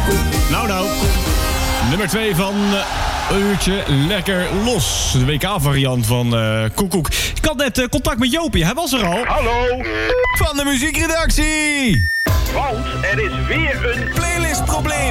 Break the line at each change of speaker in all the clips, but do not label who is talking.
Nou. Nummer 2 van een uurtje lekker los. De WK-variant van Koekoek. Ik had net contact met Jopie, hij was er al.
Hallo.
Van de muziekredactie.
Want er is weer een
Playlistprobleem.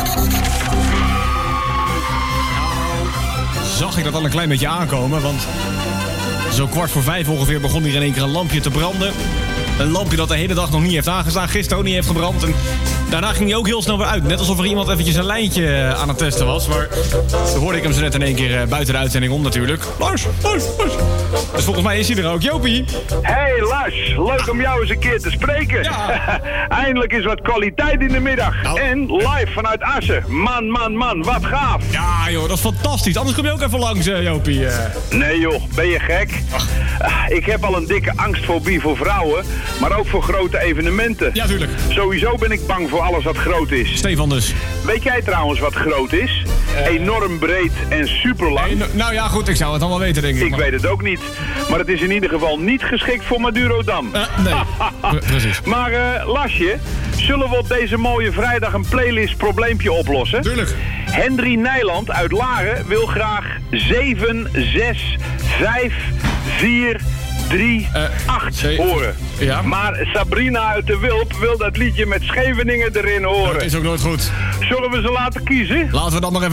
Zag ik dat al een klein beetje aankomen, want zo 4:15 ongeveer begon hier in één keer een lampje te branden. Een lampje dat de hele dag nog niet heeft aangestaan, gisteren ook niet heeft gebrand. En daarna ging hij ook heel snel weer uit. Net alsof er iemand eventjes een lijntje aan het testen was. Maar toen hoorde ik hem zo net in één keer buiten de uitzending om natuurlijk. Lars. Dus volgens mij is hij er ook. Jopie.
Hey Lars, leuk om jou eens een keer te spreken.
Ja.
Eindelijk is wat kwaliteit in de middag.
Nou.
En live vanuit Assen. Man, wat gaaf.
Ja joh, dat is fantastisch. Anders kom je ook even langs, Jopie.
Nee joh, ben je gek? Ik heb al een dikke angstfobie voor vrouwen, maar ook voor grote evenementen.
Ja, tuurlijk.
Sowieso ben ik bang voor alles wat groot is.
Stefan dus.
Weet jij trouwens wat groot is? Enorm breed en super lang.
Nou ja, goed, ik zou het allemaal weten, denk ik.
Ik weet het ook niet. Maar het is in ieder geval niet geschikt voor Madurodam.
Nee, precies.
Maar Lasje, zullen we op deze mooie vrijdag een playlist probleempje oplossen?
Tuurlijk.
Henry Nijland uit Laren wil graag 7, 6, 5, 4, 3, 8 horen.
Ja.
Maar Sabrina uit de Wilp wil dat liedje met Scheveningen erin horen.
Dat is ook nooit goed.
Zullen we ze laten kiezen?
Laten we dan nog even